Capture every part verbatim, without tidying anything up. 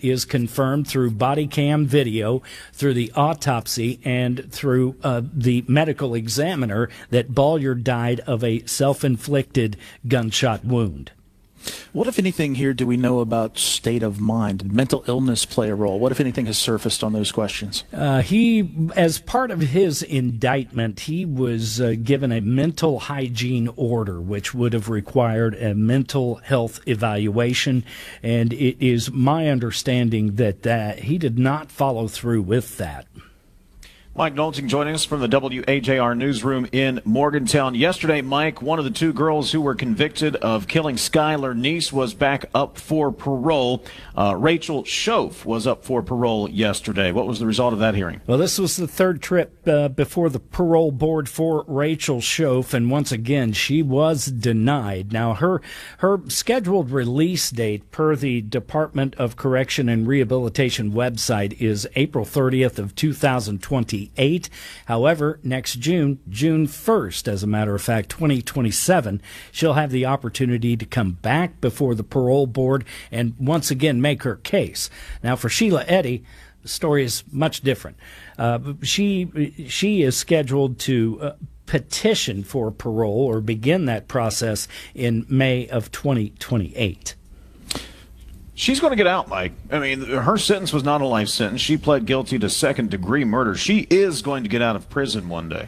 it is confirmed through body cam video, through the autopsy, and through uh, the medical examiner that Bolyard died of a self-inflicted gunshot wound. What, if anything, here do we know about state of mind? Did mental illness play a role? What, if anything, has surfaced on those questions? Uh, he, as part of his indictment, he was uh, given a mental hygiene order, which would have required a mental health evaluation, and it is my understanding that uh, he did not follow through with that. Mike Nolting joining us from the W A J R newsroom in Morgantown. Yesterday, Mike, one of the two girls who were convicted of killing Skylar Neese was back up for parole. Uh, Rachel Shoaf was up for parole yesterday. What was the result of that hearing? Well, this was the third trip uh, before the parole board for Rachel Shoaf, and once again, she was denied. Now, her her scheduled release date per the Department of Correction and Rehabilitation website is April thirtieth of two thousand twenty. Eight. However, next June, June first, as a matter of fact, twenty twenty-seven, she'll have the opportunity to come back before the parole board and once again make her case. Now, for Sheila Eddy, the story is much different. Uh, she she is scheduled to uh, petition for parole or begin that process in May of twenty twenty-eight. She's going to get out, Mike. I mean, her sentence was not a life sentence. She pled guilty to second-degree murder. She is going to get out of prison one day.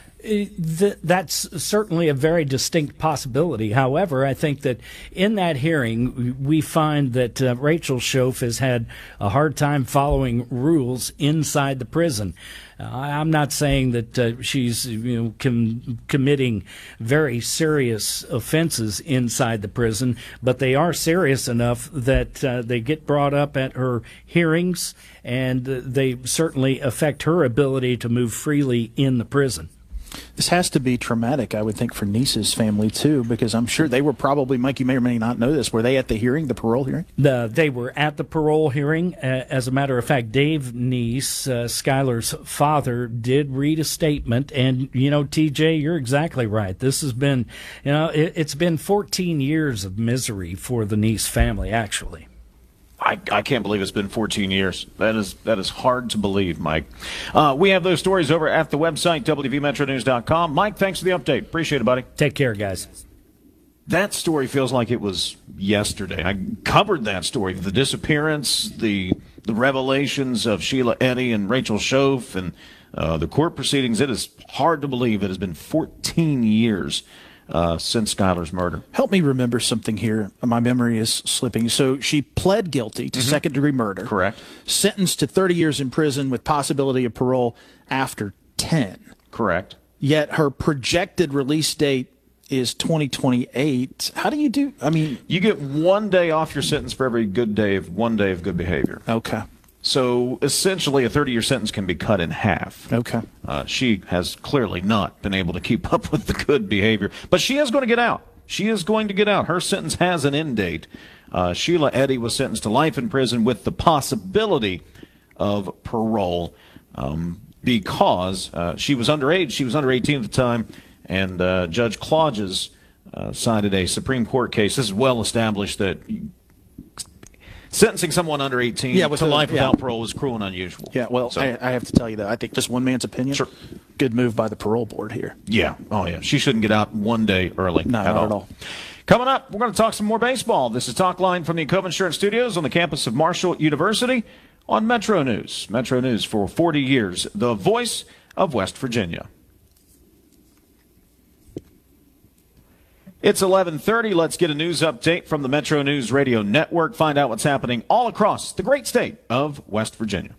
That's certainly a very distinct possibility. However, I think that in that hearing, we find that uh, Rachel Shoaf has had a hard time following rules inside the prison. Uh, I'm not saying that uh, she's you know com- committing very serious offenses inside the prison, but they are serious enough that uh, they get brought up at her hearings, and uh, they certainly affect her ability to move freely in the prison. This has to be traumatic, I would think, for Neese's family, too, because I'm sure they were probably, Mike, you may or may not know this, were they at the hearing, the parole hearing? The, they were at the parole hearing. Uh, as a matter of fact, Dave Neese, uh, Skylar's father, did read a statement. And, you know, T J, you're exactly right. This has been, you know, it, it's been fourteen years of misery for the Neese family, actually. I, I can't believe it's been fourteen years. That is that is hard to believe, Mike. Uh, we have those stories over at the website, W V Metro News dot com. Mike, thanks for the update. Appreciate it, buddy. Take care, guys. That story feels like it was yesterday. I covered that story, the disappearance, the the revelations of Sheila Eddy and Rachel Shoaf, and uh, the court proceedings. It is hard to believe it has been fourteen years Uh, since Skylar's murder. Help me remember something here. My memory is slipping. So she pled guilty to mm-hmm. second-degree murder. Correct. Sentenced to thirty years in prison with possibility of parole after ten. Correct. Yet her projected release date is twenty twenty-eight. How do you do? I mean, you get one day off your sentence for every good day of one day of good behavior. Okay. So essentially, a thirty-year sentence can be cut in half. Okay. Uh, she has clearly not been able to keep up with the good behavior, but she is going to get out. She is going to get out. Her sentence has an end date. Uh, Sheila Eddy was sentenced to life in prison with the possibility of parole um, because uh, she was underage. She was under eighteen at the time, and uh, Judge Clauges uh, cited a Supreme Court case. This is well established that sentencing someone under eighteen yeah, to a, life yeah. without parole is cruel and unusual. Yeah, well, so, I, I have to tell you that. I think just one man's opinion. Sure. Good move by the parole board here. Yeah. Oh, yeah. She shouldn't get out one day early. No, at not all. at all. Coming up, we're going to talk some more baseball. This is Talk Line from the Cove Insurance Studios on the campus of Marshall University on Metro News. Metro News for forty years, the voice of West Virginia. It's eleven thirty. Let's get a news update from the Metro News Radio Network. Find out what's happening all across the great state of West Virginia.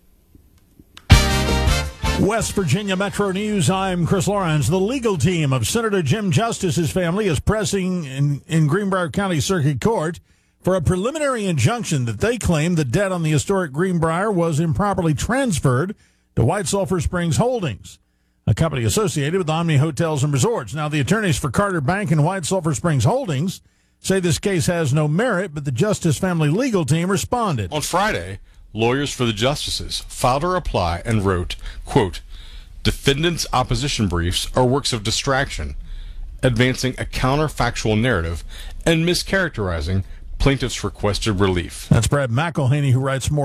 West Virginia Metro News, I'm Chris Lawrence. The legal team of Senator Jim Justice's family is pressing in, in Greenbrier County Circuit Court for a preliminary injunction that they claim the debt on the historic Greenbrier was improperly transferred to White Sulphur Springs Holdings, a company associated with Omni Hotels and Resorts. Now, the attorneys for Carter Bank and White Sulphur Springs Holdings say this case has no merit, but the Justice family legal team responded. On Friday, lawyers for the Justices filed a reply and wrote, quote, defendants' opposition briefs are works of distraction, advancing a counterfactual narrative and mischaracterizing plaintiffs' requested relief. That's Brad McElhaney, who writes more